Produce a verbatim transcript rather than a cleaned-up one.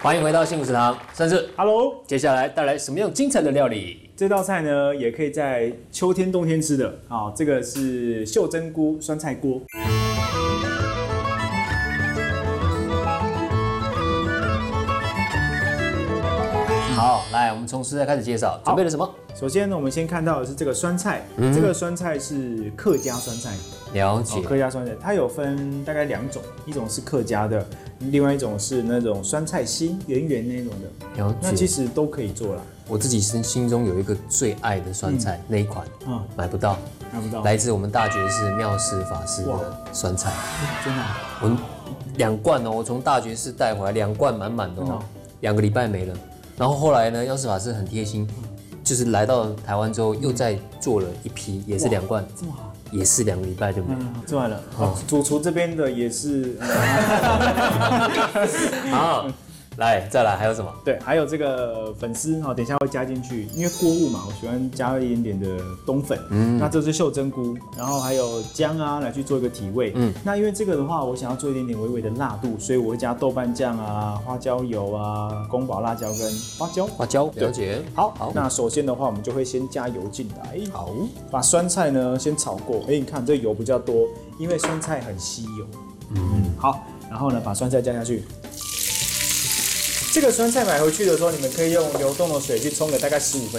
欢迎回到幸福食堂，甚至 Hello， 接下来带来什么样精彩的料理？ 这道菜呢，也可以在秋天、冬天吃的啊、哦。这个是袖珍菇酸菜锅。 好，来，我们从食材开始介绍，准备了什么？ 首先呢，我们先看到的是这个酸菜，嗯、这个酸菜是客家酸菜。 了解、 哦，客家酸菜它有分大概两种，一种是客家的，另外一种是那种酸菜心圆圆那种的。 了解， 那其实都可以做啦。 我自己心心中有一个最爱的酸菜、嗯、那一款，嗯，买不到， 买不到， 来自我们大觉寺妙师法师的酸菜， 真的、啊， 我两罐哦，我从大觉寺带回来两罐满满的哦，两、哦、个礼拜没了。然后后来呢，妙师法师很贴心，就是来到台湾之后又再做了一批，也是两罐， 这么好。 也是两个礼拜就没了， 嗯，做完了。哦，主厨这边的也是。 好，来再来还有什么？ 对，还有这个粉丝哈，等一下会加进去，因为锅物嘛，我喜欢加一点点的冬粉。嗯，那这是袖珍菇，然后还有姜啊，来去做一个提味。嗯，那因为这个的话，我想要做一点点微微的辣度，所以我会加豆瓣酱啊、花椒油啊、宫保辣椒跟花椒。 花椒，了解。 好，好。那首先的话，我们就会先加油进来。 好， 把酸菜呢先炒过。哎，你看这油比较多，因为酸菜很吸油。嗯，好，然后呢，把酸菜加下去。这个酸菜买回去的时候，你们可以用流动的水去冲个大概十五分